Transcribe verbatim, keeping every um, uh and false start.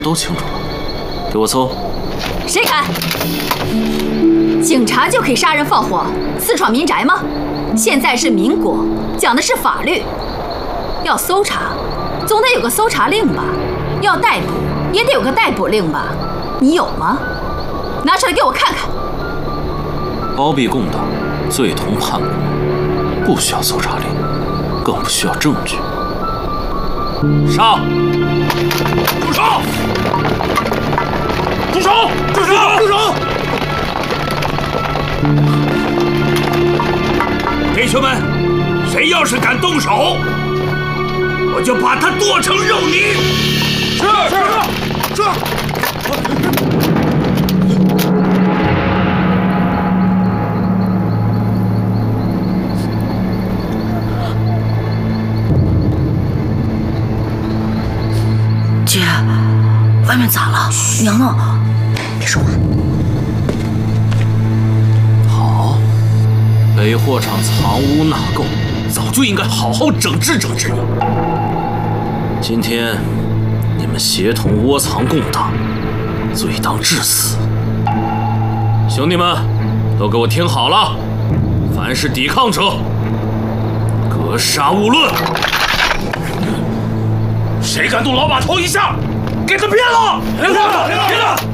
都清楚了，给我搜！ 谁敢？警察就可以杀人放火、私闯民宅吗？现在是民国，讲的是法律。要搜查，总得有个搜查令吧？要逮捕，也得有个逮捕令吧？你有吗？拿出来给我看看。 包庇共党，罪同叛国，不需要搜查令，更不需要证据。上！住手！住手！住手！住手！ 弟兄们，谁要是敢动手，我就把他剁成肉泥！ 是是是！ 姐，外面咋了？娘呢？别说话。 好，北货场藏污纳垢，早就应该好好整治整治你。今天你们协同窝藏共党，罪当致死。兄弟们，都给我听好了，凡是抵抗者，格杀勿论。谁敢动老把头一下，给他撇了！别动！别动！